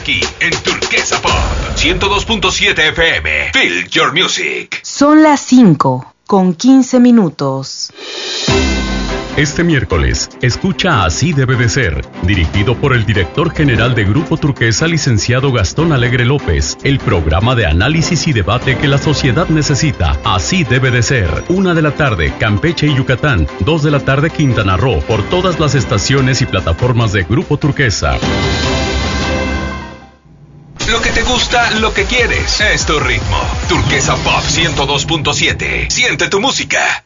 aquí en Turquesa Pop 102.7 FM. Feel your music. Son las 5:15. Este miércoles, escucha Así debe de ser, dirigido por el director general de Grupo Turquesa, licenciado Gastón Alegre López, el programa de análisis y debate que la sociedad necesita. Así debe de ser. 1:00 p.m, Campeche y Yucatán. 2:00 p.m, Quintana Roo, por todas las estaciones y plataformas de Grupo Turquesa. Lo que te gusta, lo que quieres. Es tu ritmo. Turquesa Pop 102.7. Siente tu música.